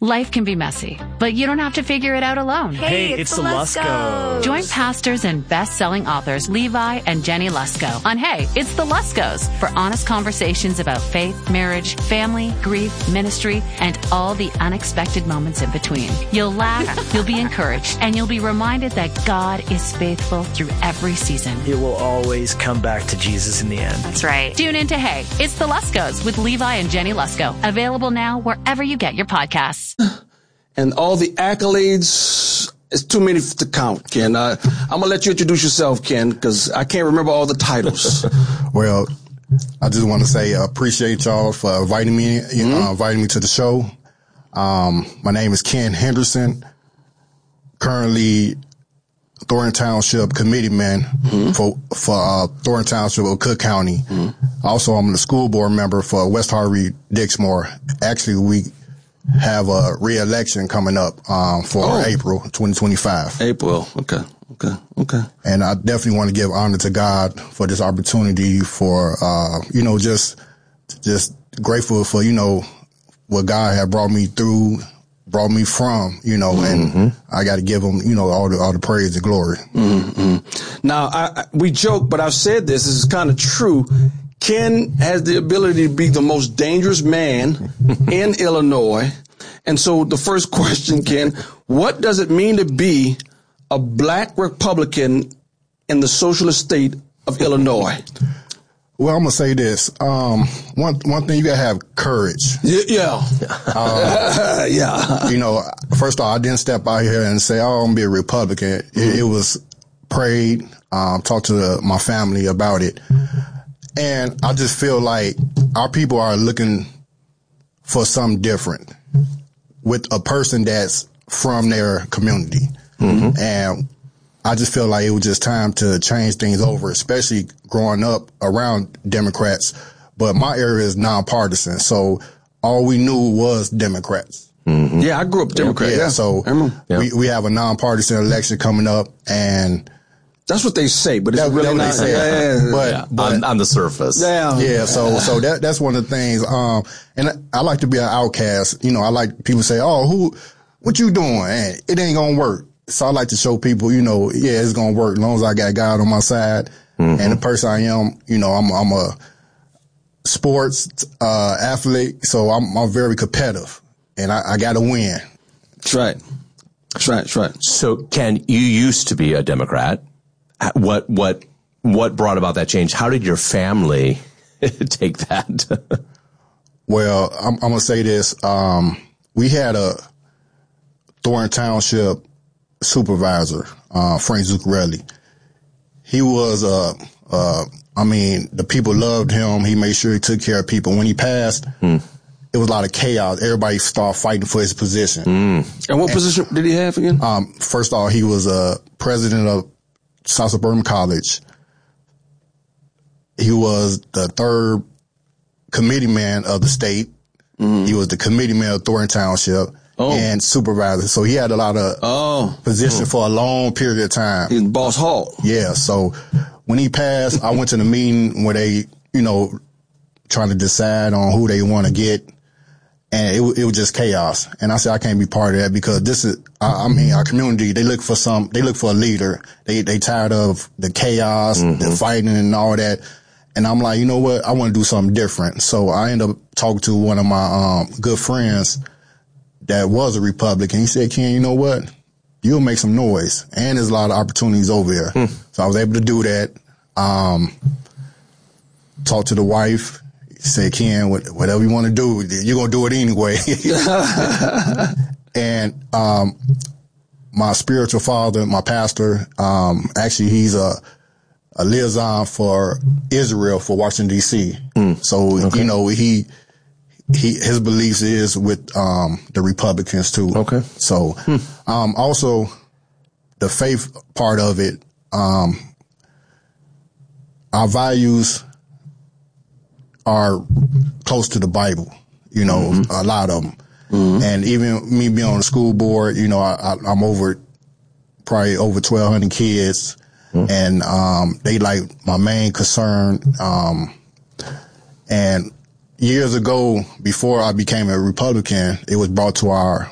Life can be messy, but you don't have to figure it out alone. Hey, it's the Luskos. Join pastors and best-selling authors Levi and Jenny Lusko on Hey, It's the Luskos for honest conversations about faith, marriage, family, grief, ministry, and all the unexpected moments in between. You'll laugh, you'll be encouraged, and you'll be reminded that God is faithful through every season. It will always come back to Jesus in the end. That's right. Tune in to Hey, It's the Luskos with Levi and Jenny Lusko. Available now wherever you get your podcasts. And all the accolades, it's too many to count, Ken. I'm going to let you introduce yourself, Ken, because I can't remember all the titles. Well, I just want to say appreciate y'all for inviting me to the show. My name is Ken Henderson, currently Thornton Township committeeman for Thornton Township of Cook County. Also, I'm the school board member for West Harvey Dixmoor. Actually, we have a re-election coming up for April 2025. April. Okay. And I definitely want to give honor to God for this opportunity for, just grateful for, what God had brought me from, and I got to give him, all the praise and glory. Now, we joke, but I've said this is kind of true. Ken has the ability to be the most dangerous man in Illinois. And so the first question, Ken, what does it mean to be a black Republican in the socialist state of Illinois? Well, I'm going to say this. One thing, you got to have courage. Yeah. First of all, I didn't step out here and say, I'm going to be a Republican. It was prayed, talked to my family about it. And I just feel like our people are looking for something different with a person that's from their community. And I just feel like it was just time to change things over, especially growing up around Democrats. But my area is nonpartisan, so all we knew was Democrats. Yeah, I grew up Democrat. Yeah, so we have a nonpartisan election coming up, and that's what they say, but it's really not. But on the surface. Yeah. So that's one of the things. And I like to be an outcast. I like people say, what you doing? And it ain't going to work. So I like to show people, it's going to work as long as I got God on my side. And the person I am, I'm a sports, athlete. So I'm very competitive and I got to win. That's right. So Ken, you used to be a Democrat. What brought about that change? How did your family take that? Well, I'm going to say this. We had a Thornton Township supervisor, Frank Zuccarelli. He was, the people loved him. He made sure he took care of people. When he passed, it was a lot of chaos. Everybody started fighting for his position. And what position did he have again? First of all, he was president of South Suburban College. He was the third committee man of the state. He was the committee man of Thornton Township and supervisor. So he had a lot of position for a long period of time. He was Boss Hall. Yeah. So when he passed, I went to the meeting where they, trying to decide on who they want to get. And it was just chaos. And I said, I can't be part of that because this is, our community, they look for a leader. They tired of the chaos, the fighting and all that. And I'm like, you know what? I want to do something different. So I ended up talking to one of my, good friends that was a Republican. He said, Ken, you know what? You'll make some noise. And there's a lot of opportunities over there. So I was able to do that. Talk to the wife. Say, Ken, whatever you want to do, you're going to do it anyway. And my spiritual father, my pastor, actually, he's a liaison for Israel for Washington, D.C. So, his beliefs is with the Republicans, too. Okay. So also, the faith part of it, our values are close to the Bible, a lot of them. And even me being on the school board, I'm over probably over 1,200 kids. And they like my main concern. And years ago, before I became a Republican, it was brought to our